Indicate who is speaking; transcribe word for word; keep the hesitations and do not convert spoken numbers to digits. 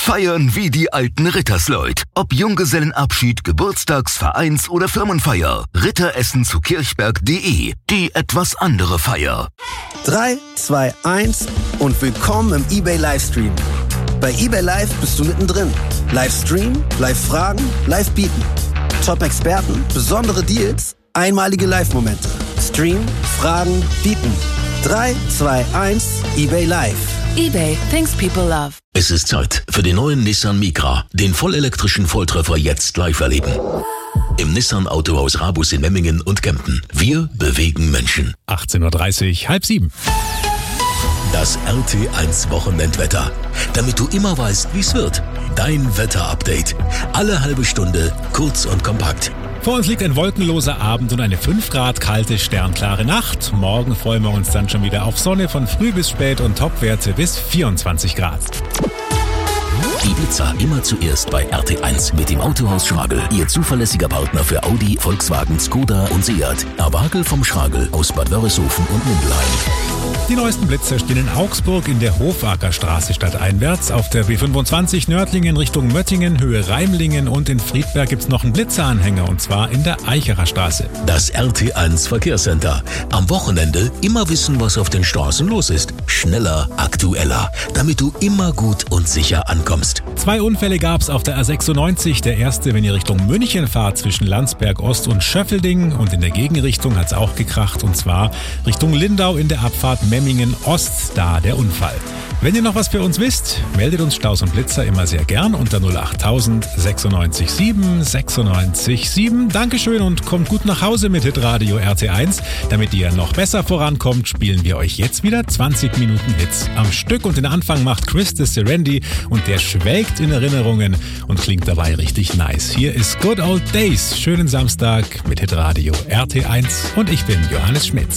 Speaker 1: Feiern wie die alten Rittersleut. Ob Junggesellenabschied, Geburtstags-, Vereins- oder Firmenfeier. Ritteressen zu kirchberg punkt de. Die etwas andere Feier.
Speaker 2: drei, zwei, eins und willkommen im eBay Livestream. Bei eBay Live bist du mittendrin. Livestream, Live-Fragen, Live-Bieten. Top-Experten, besondere Deals, einmalige Live-Momente. Stream, Fragen, Bieten. drei, zwei, eins, eBay Live.
Speaker 3: eBay, things people love.
Speaker 4: Es ist Zeit für den neuen Nissan Micra, den vollelektrischen Volltreffer jetzt live erleben. Im Nissan Autohaus Rabus in Memmingen und Kempten. Wir bewegen Menschen.
Speaker 5: achtzehn Uhr dreißig, halb sieben.
Speaker 4: Das R T eins Wochenendwetter. Damit du immer weißt, wie es wird. Dein Wetterupdate. Alle halbe Stunde, kurz und kompakt.
Speaker 5: Vor uns liegt ein wolkenloser Abend und eine fünf Grad kalte, sternklare Nacht. Morgen freuen wir uns dann schon wieder auf Sonne von früh bis spät und Topwerte bis vierundzwanzig Grad.
Speaker 4: Die Blitzer immer zuerst bei R T eins mit dem Autohaus Schragel. Ihr zuverlässiger Partner für Audi, Volkswagen, Skoda und Seat. Erwagel vom Schragel aus Bad Wörishofen und Mindelheim.
Speaker 5: Die neuesten Blitzer stehen in Augsburg in der Hofackerstraße stadteinwärts, auf der B fünfundzwanzig Nördlingen Richtung Möttingen, Höhe Reimlingen und in Friedberg gibt's noch einen Blitzeranhänger und zwar in der Eicherer Straße.
Speaker 4: Das R T eins Verkehrscenter. Am Wochenende immer wissen, was auf den Straßen los ist. Schneller, aktueller, damit du immer gut und sicher ankommst.
Speaker 5: Zwei Unfälle gab's auf der A sechsundneunzig. Der erste, wenn ihr Richtung München fahrt, zwischen Landsberg Ost und Schöffelding, und in der Gegenrichtung hat's auch gekracht, und zwar Richtung Lindau in der Abfahrt Memmingen Ost, da der Unfall. Wenn ihr noch was für uns wisst, meldet uns Staus und Blitzer immer sehr gern unter null acht null null sechs sieben sechs neun sechs sieben. Dankeschön und kommt gut nach Hause mit Hitradio R T eins. Damit ihr noch besser vorankommt, spielen wir euch jetzt wieder zwanzig Minuten Hits am Stück, und den Anfang macht Chris de Serendi und der schwelgt in Erinnerungen und klingt dabei richtig nice. Hier ist Good Old Days. Schönen Samstag mit Hitradio R T eins und ich bin Johannes Schmitz.